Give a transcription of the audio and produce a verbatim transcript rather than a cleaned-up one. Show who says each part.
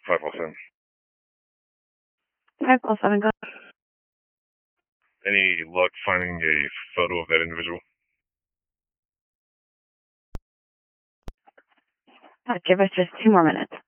Speaker 1: five oh seven.
Speaker 2: five oh seven, go.
Speaker 1: Any luck finding a photo of that individual?
Speaker 2: Uh, give us just two more minutes.